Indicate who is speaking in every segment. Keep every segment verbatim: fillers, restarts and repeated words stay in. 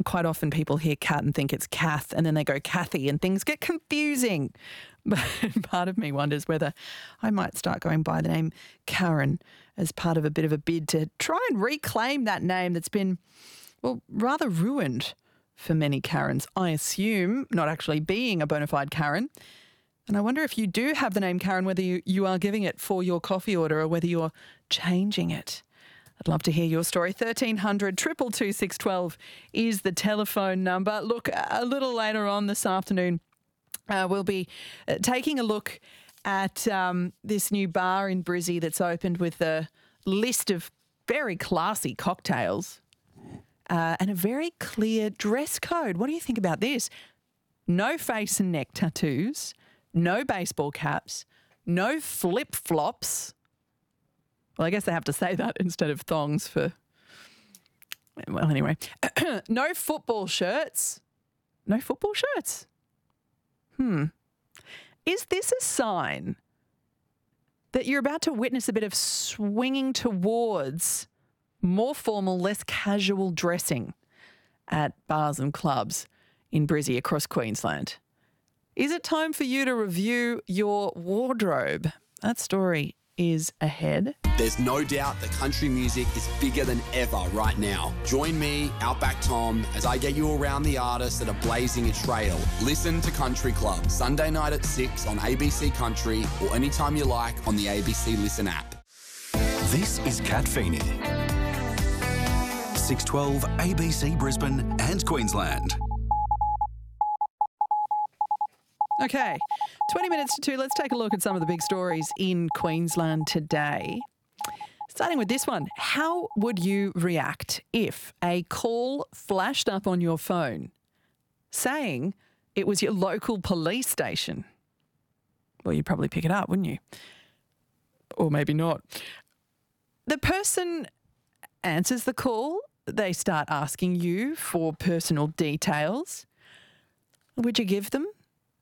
Speaker 1: quite often people hear Kat and think it's Kath, and then they go Kathy and things get confusing. But part of me wonders whether I might start going by the name Karen as part of a bit of a bid to try and reclaim that name that's been, well, rather ruined for many Karens, I assume, not actually being a bona fide Karen. And I wonder if you do have the name Karen, whether you, you are giving it for your coffee order or whether you're changing it. I'd love to hear your story. thirteen hundred, two two two, six one two is the telephone number. Look, a little later on this afternoon, uh, we'll be uh, taking a look at um, this new bar in Brizzy that's opened with a list of very classy cocktails uh, and a very clear dress code. What do you think about this? No face and neck tattoos, no baseball caps, no flip-flops. Well, I guess they have to say that instead of thongs for... Well, anyway. No football shirts. No football shirts. Hmm. Is this a sign that you're about to witness a bit of swinging towards more formal, less casual dressing at bars and clubs in Brizzy across Queensland? Is it time for you to review your wardrobe? That story is ahead.
Speaker 2: There's no doubt that country music is bigger than ever right now. Join me, Outback Tom, as I get you around the artists that are blazing a trail. Listen to Country Club, Sunday night at six on A B C Country or anytime you like on the A B C Listen app.
Speaker 3: This is Kat Feeney. six twelve A B C Brisbane and Queensland.
Speaker 1: Okay, twenty minutes to two. Let's take a look at some of the big stories in Queensland today. Starting with this one, how would you react if a call flashed up on your phone saying it was your local police station? Well, you'd probably pick it up, wouldn't you? Or maybe not. The person answers the call. They start asking you for personal details. Would you give them?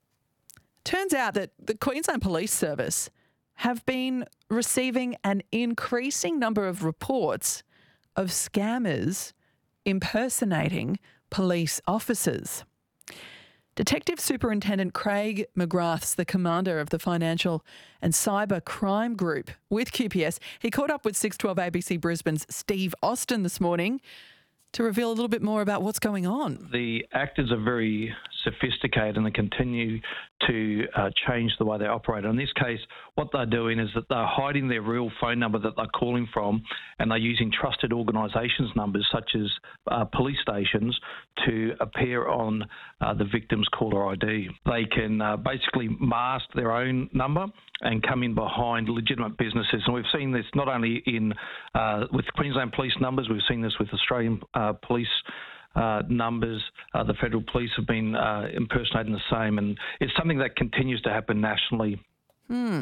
Speaker 1: Turns out that the Queensland Police Service have been receiving an increasing number of reports of scammers impersonating police officers. Detective Superintendent Craig McGrath's the commander of the Financial and Cyber Crime Group with Q P S. He caught up with six twelve A B C Brisbane's Steve Austin this morning to reveal a little bit more about what's going on.
Speaker 4: The actors are very sophisticated and they continue to uh, change the way they operate. In this case, what they're doing is that they're hiding their real phone number that they're calling from, and they're using trusted organisations numbers such as uh, police stations to appear on uh, the victim's caller I D. They can uh, basically mask their own number and come in behind legitimate businesses. And we've seen this not only in uh, with Queensland police numbers, we've seen this with Australian uh, police uh, numbers. Uh, the federal police have been uh, impersonating the same, and it's something that continues to happen nationally.
Speaker 1: Hmm.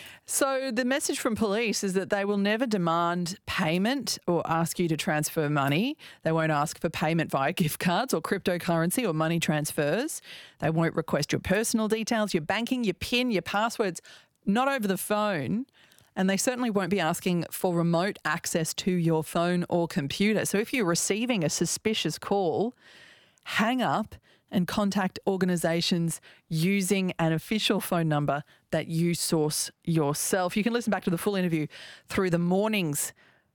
Speaker 1: So the message from police is that they will never demand payment or ask you to transfer money. They won't ask for payment via gift cards or cryptocurrency or money transfers. They won't request your personal details, your banking, your PIN, your passwords, not over the phone. And they certainly won't be asking for remote access to your phone or computer. So if you're receiving a suspicious call, hang up and contact organisations using an official phone number that you source yourself. You can listen back to the full interview through the morning's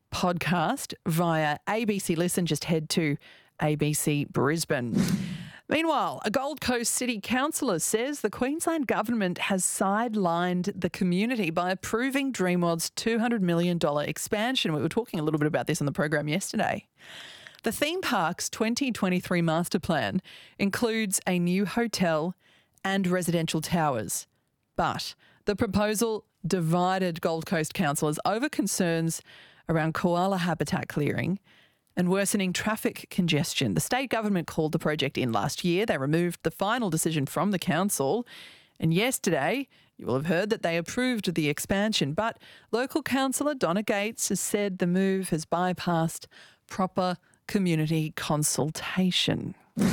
Speaker 1: podcast via A B C Listen. Just head to A B C Brisbane. Meanwhile, a Gold Coast City councillor says the Queensland government has sidelined the community by approving Dreamworld's two hundred million dollars expansion. We were talking a little bit about this on the program yesterday. The theme park's twenty twenty-three master plan includes a new hotel and residential towers. But the proposal divided Gold Coast councillors over concerns around koala habitat clearing and worsening traffic congestion. The state government called the project in last year. They removed the final decision from the council. And yesterday, you will have heard that they approved the expansion. But local councillor Donna Gates has said the move has bypassed proper community consultation.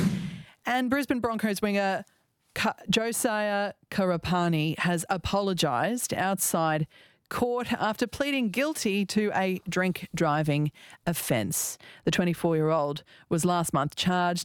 Speaker 1: And Brisbane Broncos winger Ka- Josiah Karapani has apologised outside court after pleading guilty to a drink driving offence. The twenty-four-year-old was last month charged